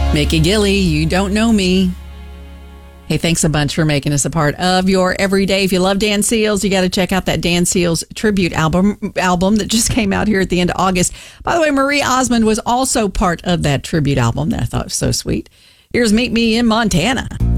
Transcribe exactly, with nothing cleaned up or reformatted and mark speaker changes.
Speaker 1: Mickey Gilley, You Don't Know Me. Hey, thanks a bunch for making us a part of your everyday. If you love Dan Seals, you got to check out that Dan Seals tribute album album that just came out here at the end of August. By the way, Marie Osmond was also part of that tribute album that I thought was so sweet. Here's Meet Me in Montana.